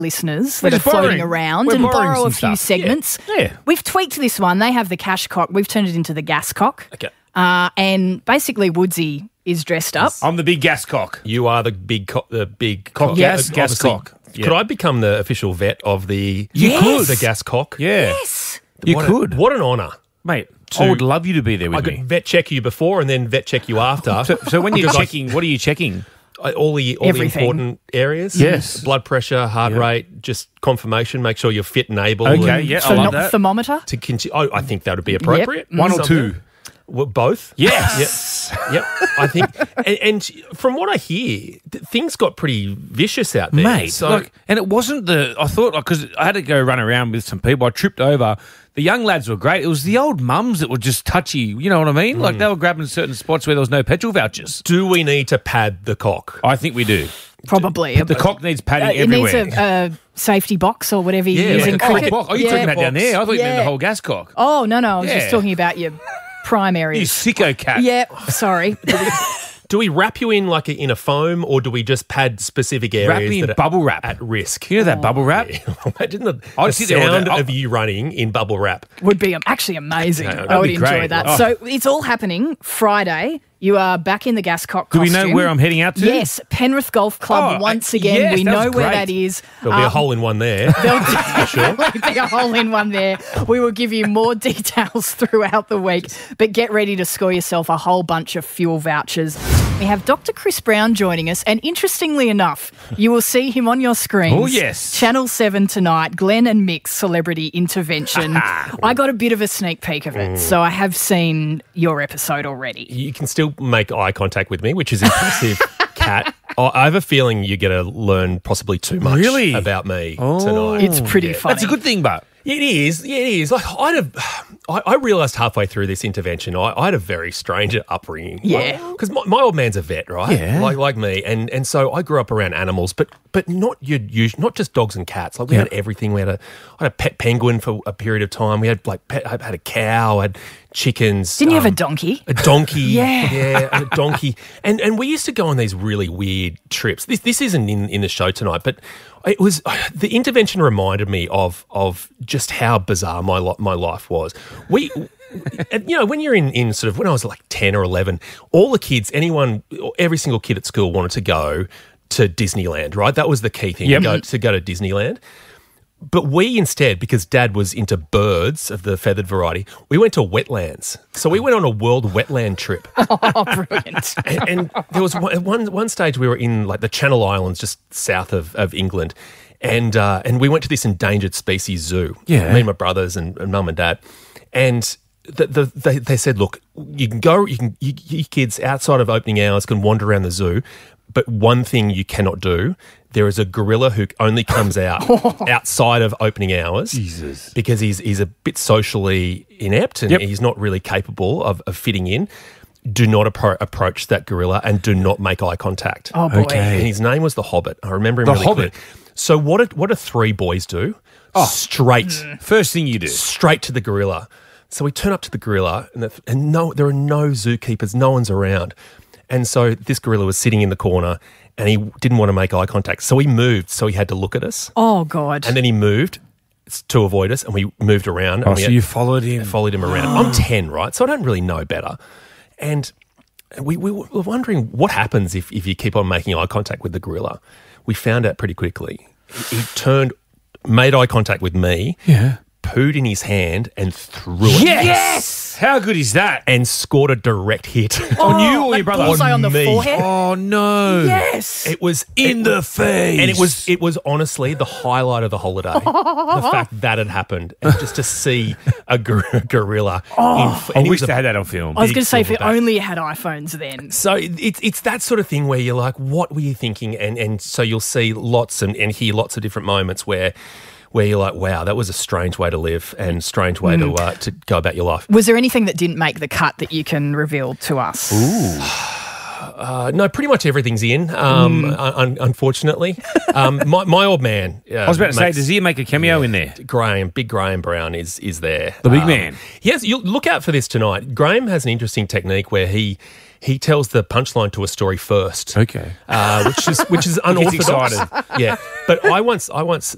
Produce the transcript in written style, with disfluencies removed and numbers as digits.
listeners We're that are just borrowing. floating around We're and borrowing borrow a some few stuff. segments. Yeah. We've tweaked this one. They have the cash cock. We've turned it into the gas cock. Okay. And basically Woodsy is dressed up. I'm the big gas cock. You are the big cock. Gas Obviously, cock. Yeah. Could I become the official vet of the Yes. the gas cock? Yeah. Yes. You What could. What an honour. Mate, I would love you to be there I with could me. vet check you before and then vet check you after. So when you're Because I- checking, what are you checking? all the Everything. important areas. Yes. Blood pressure, heart rate, just confirmation. Make sure you're fit and able. Okay, and yeah, I like that. Thermometer. To continue, I think that would be appropriate. One or Something. two? Well, both. Yes. Yep. I think, and from what I hear, things got pretty vicious out there. Mate, So and it wasn't I thought, because I had to go run around with some people, I tripped over. The young lads were great. It was the old mums that were just touchy, you know what I mean? Like they were grabbing certain spots where there was no petrol vouchers. do we need to pad the cock? I think we do. Probably. The cock needs padding it everywhere. needs a safety box or whatever you Yeah, use like in a cricket. cricket Oh, you're talking about down there? I thought you meant Yeah. the whole gas cock. Oh, no, I was Yeah. just talking about your prime You areas. sicko cat. Yep, sorry. Do we wrap you in like in a foam, or do we just pad specific areas Wrap me in that are bubble wrap. at risk? You know that bubble wrap? Imagine the I'd sit there all sound day. of you running in bubble wrap. Would be actually amazing. Yeah, that'd I would be enjoy great. that. Oh. So it's all happening Friday. You are back in the gas cock Do we costume. know where I'm heading out to? Yes, Penrith Golf Club Oh, once yes, again. We that was know where great. that is. There'll be a hole in one there. There'll definitely be a hole in one there. We will give you more details throughout the week, but get ready to score yourself a whole bunch of fuel vouchers. We have Dr. Chris Brown joining us, and interestingly enough, you will see him on your screens. Oh, yes. Channel 7 tonight, Glenn and Mick's Celebrity Intervention. I got a bit of a sneak peek of it, so I have seen your episode already. You can still make eye contact with me, which is impressive, Kat. I have a feeling you're going to learn possibly too much Really? about me tonight. It's pretty funny. That's a good thing, but. It is. Yeah, it is. Like I realised halfway through this intervention, I had a very strange upbringing. Yeah. Because my old man's a vet, right? Yeah. Like me, and so I grew up around animals, but not your usual, not just dogs and cats. Like we had everything. I had a pet penguin for a period of time. We had I had a cow. I had chickens. Didn't you have a donkey? A donkey, Yeah. a donkey, and we used to go on these really weird trips. This isn't in the show tonight, but it was the intervention reminded me of just how bizarre my life was. We, you know, when you're in sort of when I was like 10 or 11, all the kids, every single kid at school wanted to go to Disneyland, right? That was the key thing to go to Disneyland. But we instead, because Dad was into birds of the feathered variety, we went to wetlands. So we went on a world wetland trip. Oh, brilliant. And there was one stage we were in like the Channel Islands, just south of England, and we went to this endangered species zoo. Yeah. Me and my brothers and Mum and Dad, and they said, look, you kids outside of opening hours can wander around the zoo, but one thing you cannot do. There is a gorilla who only comes out outside of opening hours. Jesus. Because he's a bit socially inept and he's not really capable of fitting in. Do not approach that gorilla and do not make eye contact. Oh, boy. Okay. And his name was the Hobbit. I remember him The really Hobbit? clear. So what do three boys do? Straight First thing you do. straight to the gorilla. So we turn up to the gorilla and there are no zookeepers. No one's around. And so this gorilla was sitting in the corner and he didn't want to make eye contact. So he moved, so he had to look at us. Oh, God. And then he moved to avoid us and we moved around. Oh, and we so you followed him. followed him around. I'm 10, right? So I don't really know better. And we were wondering what happens if you keep on making eye contact with the gorilla. We found out pretty quickly. He made eye contact with me, pooed in his hand and threw it. Yes! How good is that? And scored a direct hit. On you or like your brother? bullseye on the me. forehead? Oh, no. Yes. It was In the face. And it was honestly the highlight of the holiday. The fact that had happened, and just to see a gorilla. I and he wish was they had that on film. I was big going to say, if silverback. it only had iPhones then. So it's that sort of thing where you're like, what were you thinking? And so you'll see lots and hear lots of different moments where you're like, wow, that was a strange way to live and strange way to go about your life. Was there anything that didn't make the cut that you can reveal to us? No, pretty much everything's in, unfortunately. My old man. I was about to say, does he make a cameo in there? Big Graham Brown is there. The big man. Yes, you look out for this tonight. Graham has an interesting technique where he tells the punchline to a story first. Okay. Which is unorthodox. excited. Yeah, but I once